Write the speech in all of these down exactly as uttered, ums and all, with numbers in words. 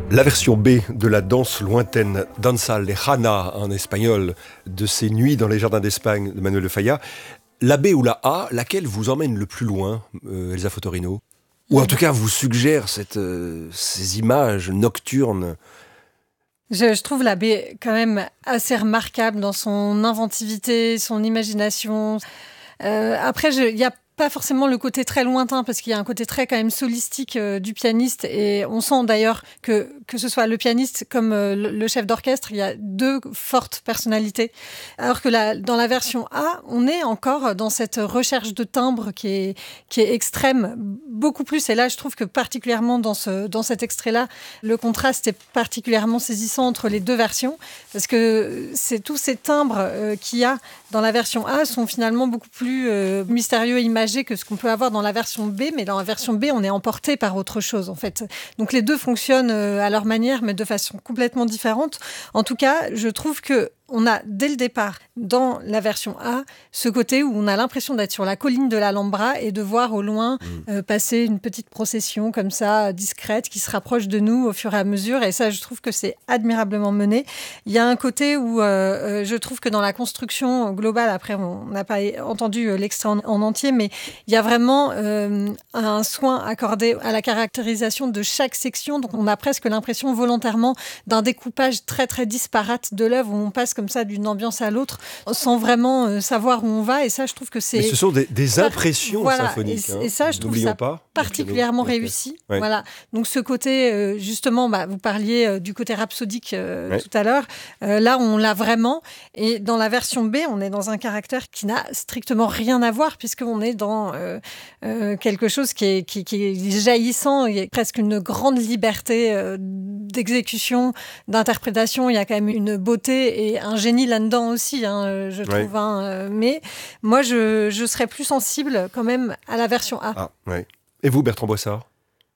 La version B de la danse lointaine, Danza Lejana en espagnol, de ces nuits dans les jardins d'Espagne de Manuel de Falla. La B ou la A, laquelle vous emmène le plus loin, euh, Elsa Fotorino? Ou en tout cas vous suggère cette, euh, ces images nocturnes? Je, je trouve la B quand même assez remarquable dans son inventivité, son imagination. Euh, après, il y a pas forcément le côté très lointain, parce qu'il y a un côté très quand même solistique euh, du pianiste, et on sent d'ailleurs que que ce soit le pianiste comme euh, le, le chef d'orchestre, il y a deux fortes personnalités, alors que la, dans la version A, on est encore dans cette recherche de timbre qui est qui est extrême, beaucoup plus. Et là, je trouve que particulièrement dans ce dans cet extrait-là, le contraste est particulièrement saisissant entre les deux versions, parce que c'est tous ces timbres euh, qu'il y a dans la version A sont finalement beaucoup plus euh, mystérieux et imagés que ce qu'on peut avoir dans la version B, mais dans la version B, on est emporté par autre chose, en fait. Donc les deux fonctionnent euh, à leur manière, mais de façon complètement différente. En tout cas, je trouve que on a, dès le départ, dans la version A, ce côté où on a l'impression d'être sur la colline de l'Alhambra et de voir au loin mmh. euh, passer une petite procession comme ça, discrète, qui se rapproche de nous au fur et à mesure. Et ça, je trouve que c'est admirablement mené. Il y a un côté où euh, je trouve que dans la construction globale, après, on n'a pas entendu l'extrait en, en entier, mais il y a vraiment euh, un soin accordé à la caractérisation de chaque section. Donc, on a presque l'impression volontairement d'un découpage très, très disparate de l'œuvre où on passe comme ça d'une ambiance à l'autre sans vraiment euh, savoir où on va, et ça je trouve que c'est... Mais ce sont des, des impressions voilà, symphoniques. Et, hein. et ça je trouve ça pas, particulièrement réussi. Ouais. Voilà. Donc ce côté, euh, justement, bah, vous parliez euh, du côté rhapsodique euh, ouais. tout à l'heure, euh, là on l'a vraiment, et dans la version B, on est dans un caractère qui n'a strictement rien à voir, puisqu'on est dans euh, euh, quelque chose qui est, qui, qui est jaillissant, il y a presque une grande liberté euh, d'exécution, d'interprétation, il y a quand même une beauté et un génie là-dedans aussi, hein, je trouve. Ouais. Hein, mais moi, je, je serais plus sensible quand même à la version A. Ah, ouais. Et vous, Bertrand Boissard?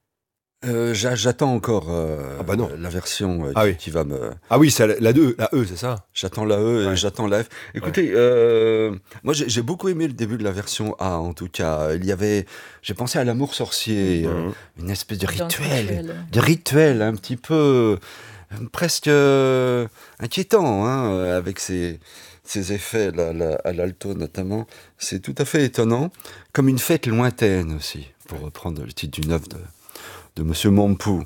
euh, J'attends encore euh, ah bah non. la version euh, ah qui, oui. qui va me... Ah oui, c'est la, la deux, la E, c'est ça? J'attends la E ouais. et j'attends la F. Écoutez, ouais. euh, moi j'ai, j'ai beaucoup aimé le début de la version A, en tout cas. Il y avait... J'ai pensé à l'amour sorcier, mmh. euh, une espèce de rituel, de rituel un petit peu... presque euh, inquiétant, hein, avec ces, ces effets là, là, à l'alto notamment. C'est tout à fait étonnant, comme une fête lointaine aussi, pour reprendre le titre d'une œuvre de, de Monsieur Mompou.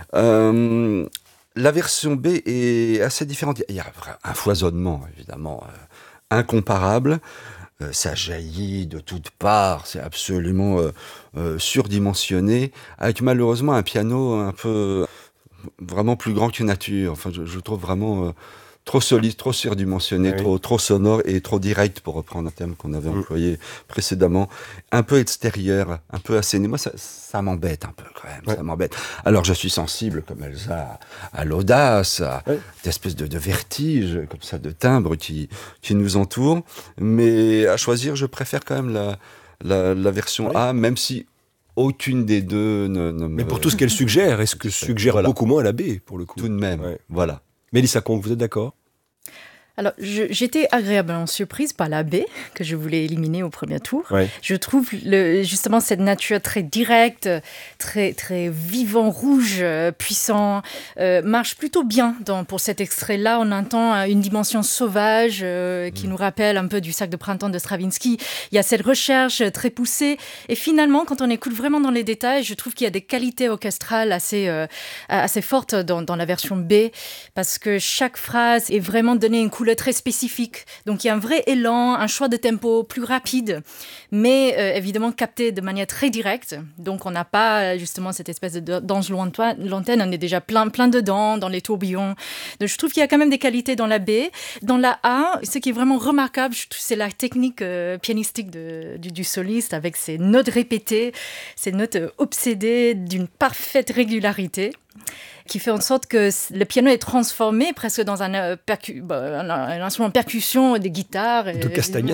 Euh, la version B est assez différente. Il y a un foisonnement, évidemment, euh, incomparable. Euh, ça jaillit de toutes parts, c'est absolument euh, euh, surdimensionné, avec malheureusement un piano un peu... vraiment plus grand que nature. Enfin, je, je trouve vraiment euh, trop solide, trop surdimensionné, oui. trop, trop sonore et trop direct, pour reprendre un terme qu'on avait employé mmh. précédemment. Un peu extérieur, un peu asséné. Moi, ça, ça m'embête un peu quand même. Ouais. Ça m'embête. Alors, je suis sensible, comme Elsa, à, à l'audace, à ouais. cette espèce de, de vertige, comme ça, de timbre qui, qui nous entoure. Mais à choisir, je préfère quand même la, la, la version ouais. A, même si aucune des deux ne, ne me... Mais pour tout ce qu'elle suggère, est-ce que suggère voilà. beaucoup moins la B, pour le coup? Tout de même, ouais. voilà. Mélissa Conque, vous êtes d'accord? Alors, je, j'étais agréablement surprise par la B, que je voulais éliminer au premier tour. Ouais. Je trouve le, justement cette nature très directe, très, très vivant, rouge, euh, puissant, euh, marche plutôt bien dans, pour cet extrait-là. On entend une dimension sauvage euh, qui mmh. nous rappelle un peu du Sac de printemps de Stravinsky. Il y a cette recherche très poussée. Et finalement, quand on écoute vraiment dans les détails, je trouve qu'il y a des qualités orchestrales assez, euh, assez fortes dans, dans la version B, parce que chaque phrase est vraiment donnée une couleur très spécifique. Donc il y a un vrai élan, un choix de tempo plus rapide, mais euh, évidemment capté de manière très directe. Donc on n'a pas justement cette espèce de danse lointaine, on est déjà plein, plein dedans, dans les tourbillons. Donc je trouve qu'il y a quand même des qualités dans la B. Dans la A, ce qui est vraiment remarquable, c'est la technique euh, pianistique de, du, du soliste, avec ces notes répétées, ces notes obsédées d'une parfaite régularité, qui fait en sorte que le piano est transformé presque dans un, euh, percu- bah, un, un instrument de percussion, des guitares. De castagnettes.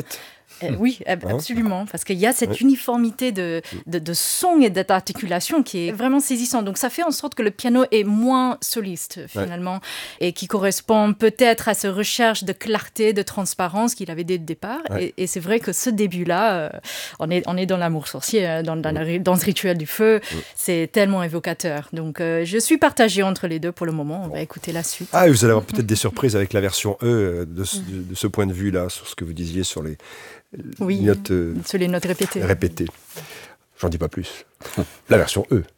Euh, oui, absolument, parce qu'il y a cette oui. uniformité de, de, de son et d'articulation qui est vraiment saisissante. Donc ça fait en sorte que le piano est moins soliste finalement ouais. et qui correspond peut-être à cette recherche de clarté, de transparence qu'il avait dès le départ. Ouais. Et, et c'est vrai que ce début-là, euh, on, est, on est dans l'amour sorcier, dans, dans, la, dans ce rituel du feu, oui. c'est tellement évocateur. Donc euh, je suis partagée entre les deux pour le moment. On va écouter la suite. Ah, vous allez avoir peut-être des surprises avec la version E de, de, de ce point de vue-là, sur ce que vous disiez sur les Oui, notes, euh, sur les notes répétées. répétées. J'en dis pas plus. La version E.